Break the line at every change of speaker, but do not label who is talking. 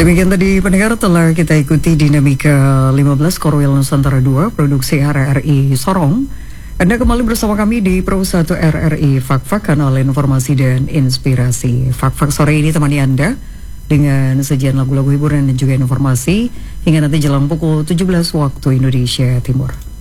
Demikian tadi pendengar telah kita ikuti dinamika 15 Korwil Nusantara 2 produksi RRI Sorong. Anda kembali bersama kami di Pro 1 RRI Fak-Fak, kanal informasi dan inspirasi. Fak-Fak sore ini temani Anda dengan sajian lagu-lagu hiburan dan juga informasi hingga nanti jelang pukul 17 waktu Indonesia Timur.